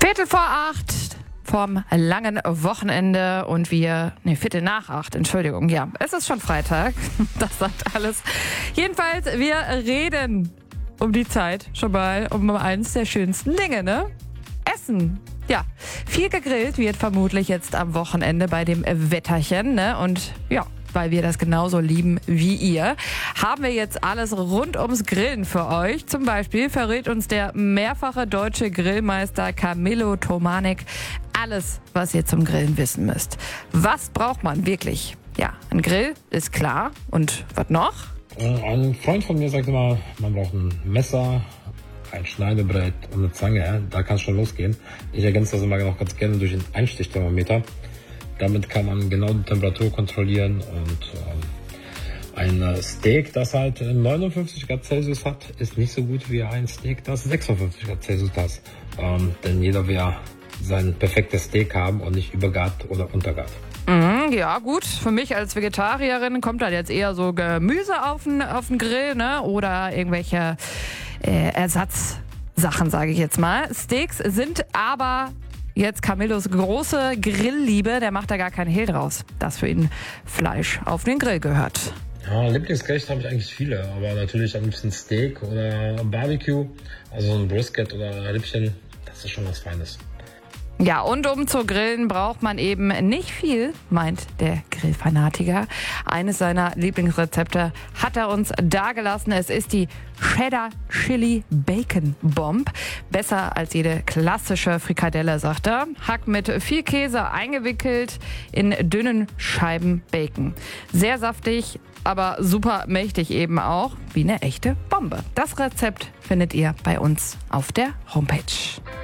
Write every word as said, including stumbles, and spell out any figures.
Viertel vor acht vom langen Wochenende und wir, ne, Viertel nach acht, Entschuldigung, ja, es ist schon Freitag, das sagt alles. Jedenfalls, wir reden um die Zeit schon mal um eins der schönsten Dinge, ne? Essen. Ja, viel gegrillt wird vermutlich jetzt am Wochenende bei dem Wetterchen, ne? Und ja, weil wir das genauso lieben wie ihr, haben wir jetzt alles rund ums Grillen für euch. Zum Beispiel verrät uns der mehrfache deutsche Grillmeister Camillo Tomanek alles, was ihr zum Grillen wissen müsst. Was braucht man wirklich? Ja, ein Grill ist klar. Und was noch? Ein Freund von mir sagt immer, man braucht ein Messer, ein Schneidebrett und eine Zange. Da kann es schon losgehen. Ich ergänze das immer noch ganz gerne durch den Einstichthermometer. Damit kann man genau die Temperatur kontrollieren und ähm, ein Steak, das halt neunundfünfzig Grad Celsius hat, ist nicht so gut wie ein Steak, das sechsundfünfzig Grad Celsius hat. Ähm, denn jeder will sein perfektes Steak haben und nicht übergart oder untergart. Mhm, ja, gut. Für mich als Vegetarierin kommt dann jetzt eher so Gemüse auf den, auf den Grill, ne? Oder irgendwelche äh, Ersatzsachen, sage ich jetzt mal. Steaks sind aber jetzt Camillos große Grillliebe, der macht da gar keinen Hehl draus, dass für ihn Fleisch auf den Grill gehört. Ja, Lieblingsgericht habe ich eigentlich viele, aber natürlich am liebsten Steak oder Barbecue, also so ein Brisket oder Rippchen, das ist schon was Feines. Ja, und um zu grillen braucht man eben nicht viel, meint der Grillfanatiker. Eines seiner Lieblingsrezepte hat er uns dargelassen. Es ist die Cheddar Chili Bacon Bomb. Besser als jede klassische Frikadelle, sagt er. Hack mit viel Käse eingewickelt in dünnen Scheiben Bacon. Sehr saftig, aber super mächtig eben auch, wie eine echte Bombe. Das Rezept findet ihr bei uns auf der Homepage.